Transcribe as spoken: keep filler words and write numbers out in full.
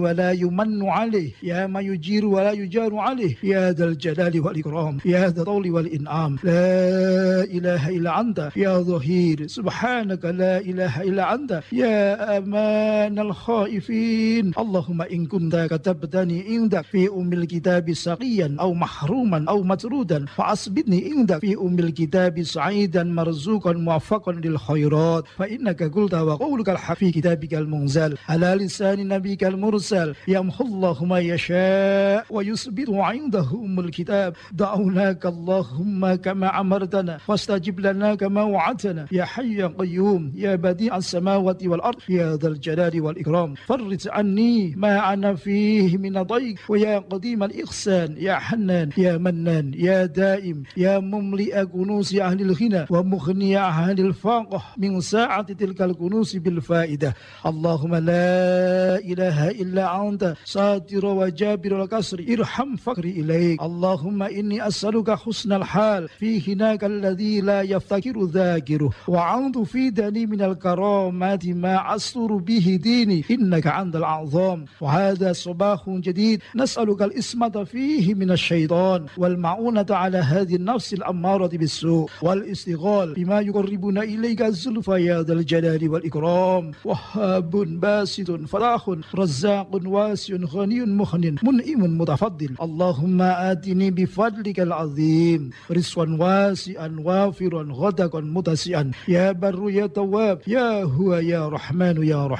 ولا يمن عليه، يا من يجير ولا يجار عليه، يا ذا الجلال والإكرام، يا ذا الطول والإنعام. لا إله إلا أنت يا ظهير، سبحانك لا إله إلا أنت يا أمان الخائفين. اللهم إن كنت كتبتني عندك في أم الكتاب سقيا أو محروما أو مطرودا، فأثبتني عندك في أم الكتاب سعيدا مرزوقا موفقا للخيرات، فإنك قلت وقولك الحق في كتابك المنزل على لسان نبيك المرسل. يمحو الله ما يشاء ويثبت عنده أم الكتاب. دعوناك اللهم كما أمرتنا فاستجب لنا كما وعدتنا، يا حي يا قيوم يا بديع السماوات والأرض يا ذا الجلال والإكرام. فرج عني ما أنا فيه من ضيق، ويا قديم الإحسان يا حنان يا منان يا دائم يا مملئ كنوز أهل الغنى ومغني أهل الفقر من ساعة تلك الكنوز بالفائدة. اللهم لا إله إلا أنت ساتر وجابر الكسر، ارحم فقري إليك. اللهم إني أسألك حسن الحال في هناك الذي لا يفتكر ذاكره، وعنت في دني من الكرامات ما أستر به ديني، إنك أنت الأعظم. وهذا صباح جديد نسألك الإسمة فيه من الشيطان، والمعونة على هذه النفس الأمارة بالسوء، والاستغال بما يقربنا إليك الزلفى يا ذا الجلال والإكرام. وهاب باسط فتاح رزاق واسع غني مغن منعم متفضل. اللهم آتني بفضلك العظيم رزقا واسعا وافرا غدقا متسعا، يا بر يا تواب يا هو يا رحمن يا رحيم.